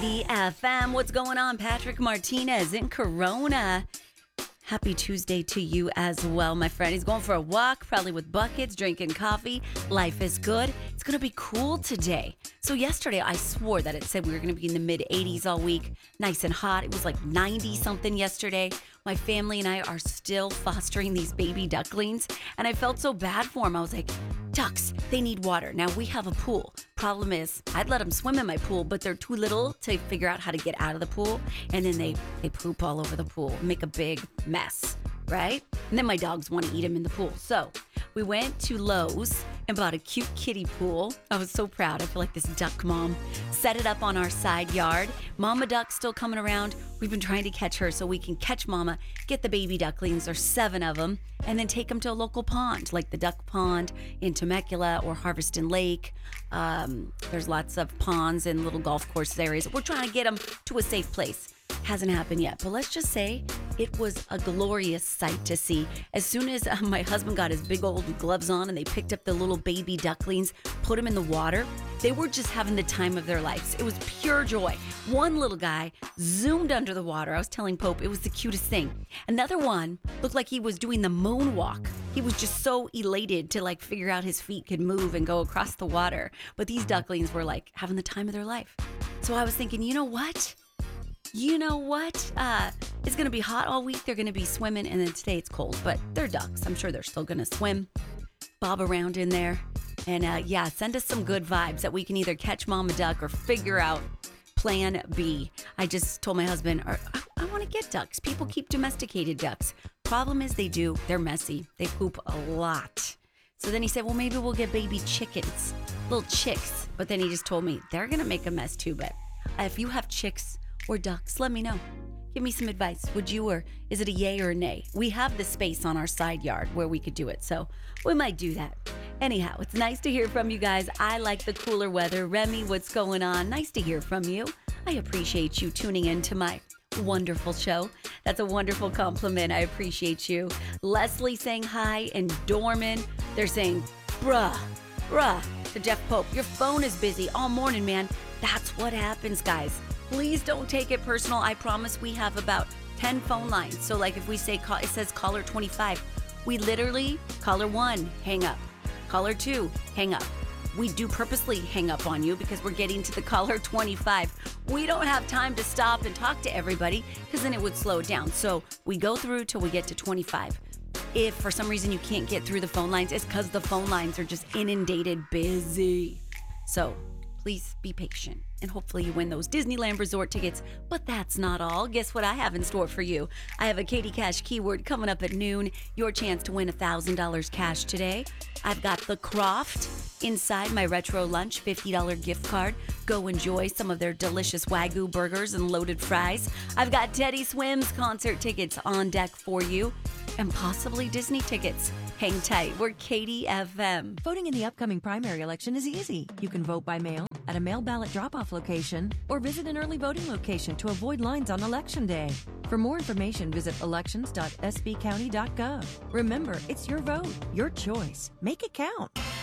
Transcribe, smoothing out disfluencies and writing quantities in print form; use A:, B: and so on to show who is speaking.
A: The FM. What's going on? Patrick Martinez in Corona. Happy Tuesday to you as well, my friend. He's going for a walk, probably with buckets, drinking coffee. Life is good. It's going to be cool today. So yesterday, I swore that it said we were going to be in the mid-80s all week. Nice and hot. It was like 90-something yesterday. My family and I are still fostering these baby ducklings, and I felt so bad for them. I was like, ducks, they need water. Now, we have a pool. Problem is, I'd let them swim in my pool, but they're too little to figure out how to get out of the pool, and then they poop all over the pool, make a big mess, right? And then my dogs want to eat them in the pool. So we went to Lowe's and bought a cute kiddie pool. I was so proud. I feel like this duck mom. Set it up on our side yard. Mama duck's still coming around. We've been trying to catch her so we can catch Mama, get the baby ducklings, there's 7 of them, and then take them to a local pond, like the duck pond in Temecula or Harveston Lake. There's lots of ponds and little golf course areas. We're trying to get them to a safe place. Hasn't happened yet, but let's just say it was a glorious sight to see. As soon as my husband got his big old gloves on and they picked up the little baby ducklings, put them in the water, they were just having the time of their lives. It was pure joy. One little guy zoomed under the water. I was telling Pope, it was the cutest thing. Another one looked like he was doing the moonwalk. He was just so elated to like figure out his feet could move and go across the water. But these ducklings were like having the time of their life. So I was thinking, you know what? It's going to be hot all week. They're going to be swimming, and then today it's cold, but they're ducks. I'm sure they're still going to swim, bob around in there. And send us some good vibes that we can either catch Mama Duck or figure out plan B. I just told my husband, I want to get ducks. People keep domesticated ducks. Problem is they're messy. They poop a lot. So then he said, well, maybe we'll get baby chickens, little chicks. But then he just told me they're going to make a mess too. But if you have chicks or ducks, let me know. Give me some advice. Would you, or is it a yay or a nay? We have the space on our side yard where we could do it, so we might do that. Anyhow, it's nice to hear from you guys. I like the cooler weather. Remy, what's going on? Nice to hear from you. I appreciate you tuning in to my wonderful show. That's a wonderful compliment. I appreciate you. Leslie saying hi, and Dorman, they're saying, bruh, to Jeff Pope. Your phone is busy all morning, man. That's what happens, guys. Please don't take it personal. I promise we have about 10 phone lines. So like if we say it says caller 25, we literally caller 1, hang up. Caller 2, hang up. We do purposely hang up on you because we're getting to the caller 25. We don't have time to stop and talk to everybody because then it would slow it down. So we go through till we get to 25. If for some reason you can't get through the phone lines, it's because the phone lines are just inundated, busy. So please be patient, and hopefully you win those Disneyland Resort tickets. But that's not all. Guess what I have in store for you? I have a Katie Cash keyword coming up at noon. Your chance to win $1,000 cash today. I've got the Croft inside my retro lunch $50 gift card. Go enjoy some of their delicious Wagyu burgers and loaded fries. I've got Teddy Swims concert tickets on deck for you, and possibly Disney tickets. Hang tight. We're Katie FM.
B: Voting in the upcoming primary election is easy. You can vote by mail, at a mail ballot drop-off location, or visit an early voting location to avoid lines on Election Day. For more information, visit elections.sbcounty.gov. Remember, it's your vote, your choice. Make it count.